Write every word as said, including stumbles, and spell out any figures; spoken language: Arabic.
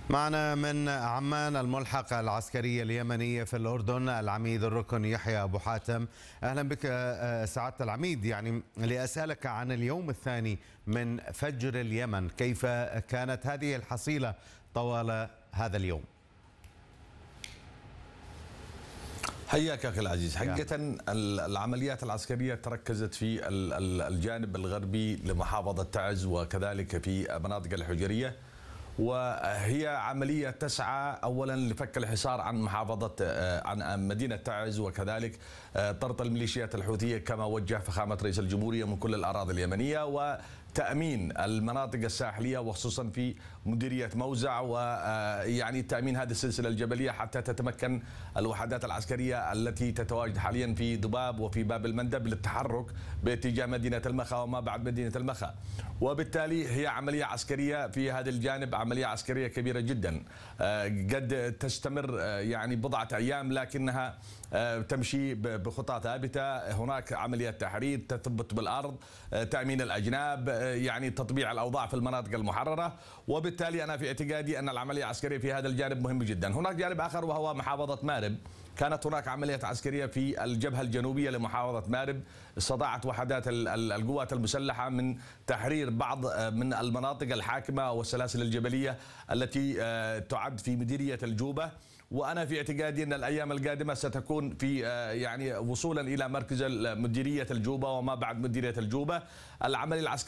معنا من عمان الملحق العسكري اليمني في الأردن العميد الركن يحيى أبو حاتم. أهلا بك سعادة العميد. يعني لأسألك عن اليوم الثاني من فجر اليمن، كيف كانت هذه الحصيلة طوال هذا اليوم؟ حياك أخي العزيز. حقيقة العمليات العسكرية تركزت في الجانب الغربي لمحافظة تعز وكذلك في مناطق الحجرية، وهي عملية تسعى أولا لفك الحصار عن محافظة عن مدينة تعز وكذلك طرد الميليشيات الحوثية كما وجه فخامة رئيس الجمهورية من كل الأراضي اليمنية، وتأمين المناطق الساحلية وخصوصا في مديرية موزع، ويعني تأمين هذه السلسلة الجبلية حتى تتمكن الوحدات العسكرية التي تتواجد حاليا في ذباب وفي باب المندب للتحرك باتجاه مدينة المخا وما بعد مدينة المخا. وبالتالي هي عملية عسكرية في هذا الجانب، عملية عسكرية كبيرة جدا قد تستمر يعني بضعة أيام، لكنها تمشي بخطى ثابتة. هناك عمليات تحرير، تثبت بالأرض، تأمين الأجناب، يعني تطبيع الأوضاع في المناطق المحررة. وبالتالي أنا في اعتقادي أن العملية العسكرية في هذا الجانب مهم جدا. هناك جانب آخر وهو محافظة مارب. كانت هناك عمليات عسكرية في الجبهة الجنوبية لمحافظة مارب، استطاعت وحدات القوات المسلحة من تحرير بعض من المناطق الحاكمة والسلاسل الجبلية التي تعد في مديرية الجوبة. وأنا في اعتقادي أن الأيام القادمة ستكون في يعني وصولا إلى مركز مديرية الجوبة وما بعد مديرية الجوبة. العملية العسكرية